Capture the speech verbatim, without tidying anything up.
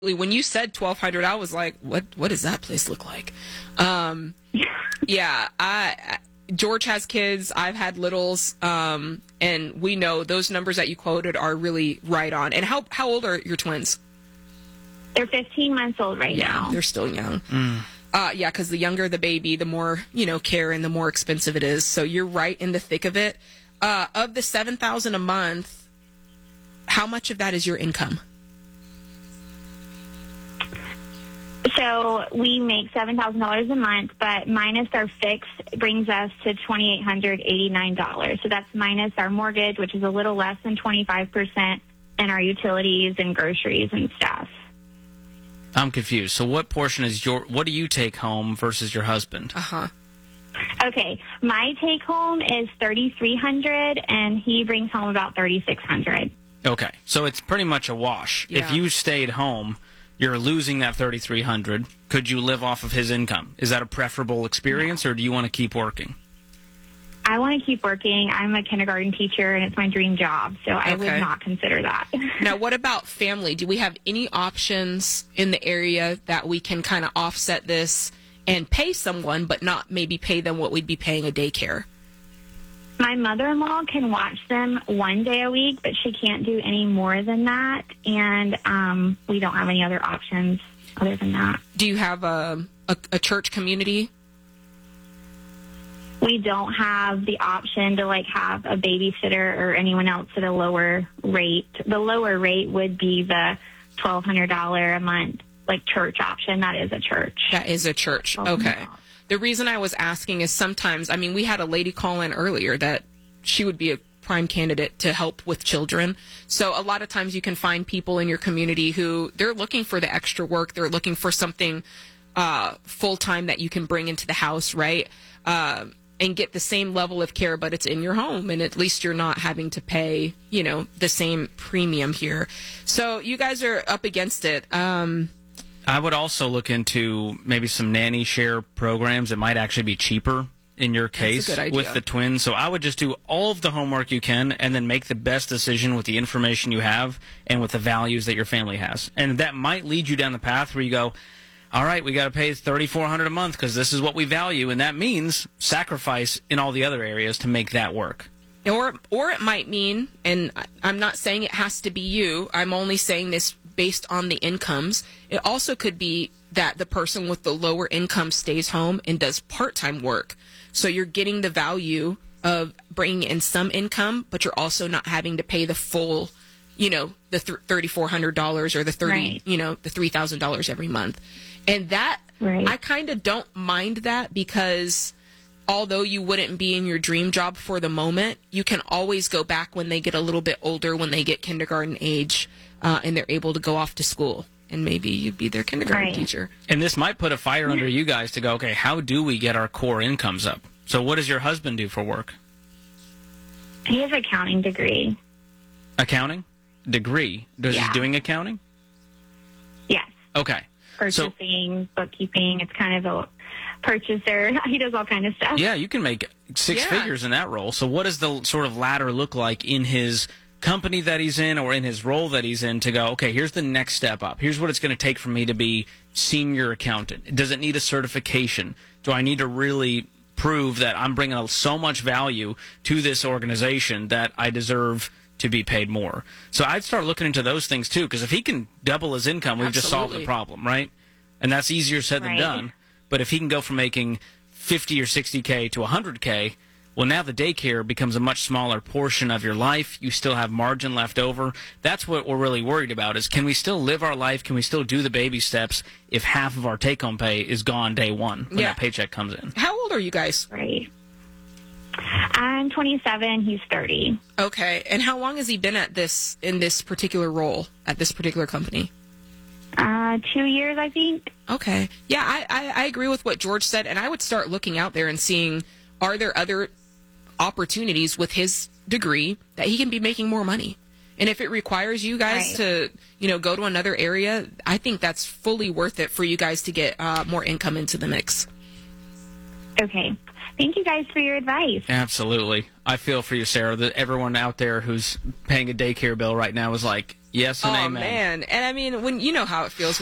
When you said twelve hundred, I was like, what what does that place look like? Um, yeah, I, George has kids. I've had littles. Um, and we know those numbers that you quoted are really right on. And how, how old are your twins? They're fifteen months old right yeah, now. They're still young. Mm. Uh, yeah, because the younger the baby, the more, you know, care and the more expensive it is. So you're right in the thick of it. Uh, of the seven thousand dollars a month, how much of that is your income? So we make seven thousand dollars a month, but minus our fix brings us to two thousand eight hundred eighty-nine dollars. So that's minus our mortgage, which is a little less than twenty-five percent, and our utilities and groceries and stuff. I'm confused. So what portion is your, what do you take home versus your husband? Uh-huh. Okay, my take home is thirty-three hundred dollars, and he brings home about thirty-six hundred dollars. Okay, so it's pretty much a wash. Yeah. If you stayed home, you're losing that thirty-three hundred dollars. Could you live off of his income? Is that a preferable experience, or do you want to keep working? I want to keep working. I'm a kindergarten teacher, and it's my dream job, so I Okay. would not consider that. Now, what about family? Do we have any options in the area that we can kind of offset this and pay someone, but not maybe pay them what we'd be paying a daycare? My mother-in-law can watch them one day a week, but she can't do any more than that, and um, we don't have any other options other than that. Do you have a, a, a church community? We don't have the option to, like, have a babysitter or anyone else at a lower rate. The lower rate would be the twelve hundred dollars a month, like, church option. That is a church. That is a church. Okay. The reason I was asking is sometimes, I mean, we had a lady call in earlier that she would be a prime candidate to help with children. So a lot of times you can find people in your community who they're looking for the extra work. They're looking for something uh, full-time that you can bring into the house, right? Uh, and get the same level of care, but it's in your home, and at least you're not having to pay, you know, the same premium here. So you guys are up against it. Um, I would also look into maybe some nanny share programs that might actually be cheaper in your case That's a good idea. with the twins. So I would just do all of the homework you can and then make the best decision with the information you have and with the values that your family has. And that might lead you down the path where you go, all right, we got to pay thirty-four hundred dollars a month because this is what we value, and that means sacrifice in all the other areas to make that work. Or, or it might mean, and I- I'm not saying it has to be you, I'm only saying this based on the incomes. It also could be that the person with the lower income stays home and does part-time work. So you're getting the value of bringing in some income, but you're also not having to pay the full, you know, the th- thirty-four hundred dollars or the thirty, Right. you know, the three thousand dollars every month. And that, Right. I kind of don't mind that because although you wouldn't be in your dream job for the moment, you can always go back when they get a little bit older, when they get kindergarten age, uh, and they're able to go off to school. And maybe you'd be their kindergarten Right. teacher. And this might put a fire under you guys to go, okay, how do we get our core incomes up? So what does your husband do for work? He has an accounting degree. Accounting? Degree. Does Yeah. he doing accounting? Yes. Okay. So, Purchasing, bookkeeping. It's kind of a purchaser. He does all kind of stuff. yeah, you can make six Yeah. figures in that role. So what does the sort of ladder look like in his company that he's in or in his role that he's in to go, okay, here's the next step up. Here's what it's going to take for me to be senior accountant. Does it need a certification? Do I need to really prove that I'm bringing so much value to this organization that I deserve to be paid more? So I'd start looking into those things too, because if he can double his income, we've just solved the Absolutely. problem, right? And that's easier said than Right. done. But if he can go from making fifty or sixty K to one hundred K, well, now the daycare becomes a much smaller portion of your life. You still have margin left over. That's what we're really worried about is can we still live our life? Can we still do the baby steps if half of our take-home pay is gone day one when Yeah. that paycheck comes in? How old are you guys? Right. I'm twenty-seven. He's thirty. Okay. And how long has he been at this, in this particular role, at this particular company? Uh, two years, I think. Okay. Yeah, I, I, I agree with what George said, and I would start looking out there and seeing, are there other opportunities with his degree that he can be making more money? And if it requires you guys Right. to, you know, go to another area, I think that's fully worth it for you guys to get uh, more income into the mix. Okay. Thank you guys for your advice. Absolutely. I feel for you, Sarah, that everyone out there who's paying a daycare bill right now is like, Yes and oh, amen. man. And I mean, when you know how it feels